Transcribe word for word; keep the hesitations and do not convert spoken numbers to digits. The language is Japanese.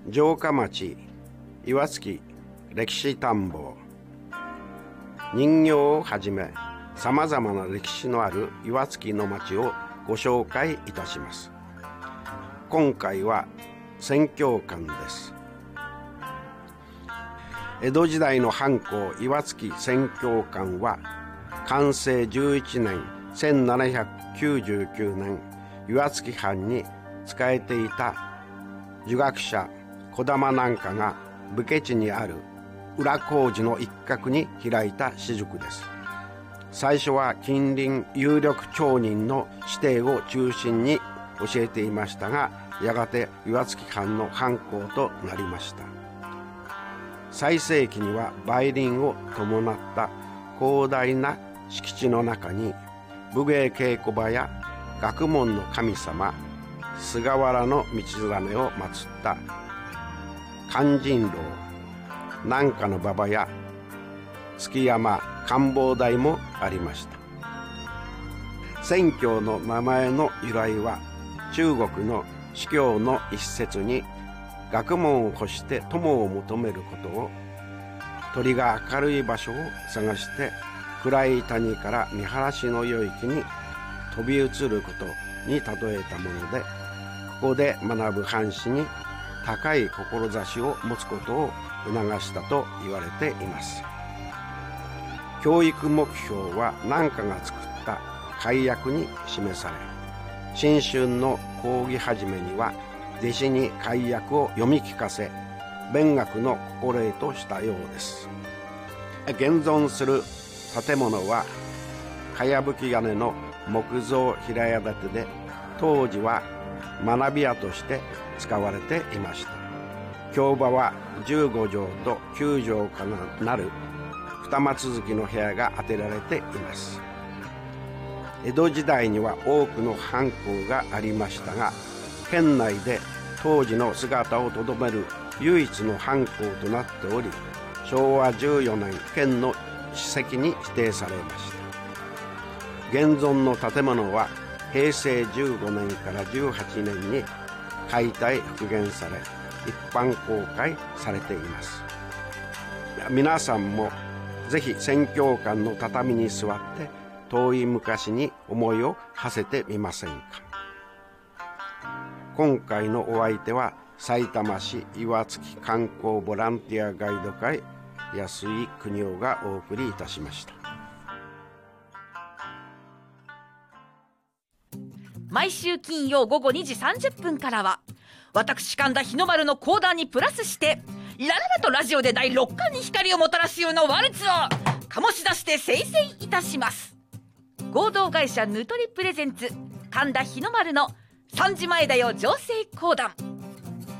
城下町岩槻歴史探訪、人形をはじめさまざまな歴史のある岩槻の町をご紹介いたします。今回は宣教館です。江戸時代の藩校岩槻宣教館は寛政じゅういちねんせんななひゃくきゅうじゅうきゅうねん岩槻藩に仕えていた儒学者児玉南華が武家地にある裏小路の一角に開いた私塾です。最初は近隣有力町人の指定を中心に教えていましたが、やがて岩槻藩の藩校となりました。最盛期には梅林を伴った広大な敷地の中に武芸稽古場や学問の神様菅原道真を祀った勧進楼、南華の馬場や築山官房台もありました。宣教の名前の由来は中国の司教の一節に学問を欲して友を求めることを、鳥が明るい場所を探して暗い谷から見晴らしの良い木に飛び移ることに例えたもので、ここで学ぶ藩士に高い志を持つことを促したと言われています。教育目標は南華が作った改訳に示され、新春の講義始めには弟子に改訳を読み聞かせ、勉学の心得としたようです。現存する建物はかやぶき屋根の木造平屋建てで、当時は学び屋として使われていました。教場はじゅうごじょうときゅうじょうからなる二間続きの部屋が建てられています。江戸時代には多くの藩校がありましたが、県内で当時の姿をとどめる唯一の藩校となっており、しょうわじゅうよねん県の史跡に指定されました。現存の建物はへいせいじゅうごねんからじゅうはちねんに解体復元され、一般公開されています。皆さんもぜひ宣教館の畳に座って遠い昔に思いを馳せてみませんか。今回のお相手はさいたま市岩槻観光ボランティアガイド会安井邦夫がお送りいたしました。 毎週金曜午後にじさんじゅっぷんからは、私神田日の丸の講談にプラスして、ラララとラジオでだいろっかんに光をもたらすようなワルツを醸し出して生成いたします。合同会社ヌトリプレゼンツ神田日の丸のさんじまえだよ情勢講談。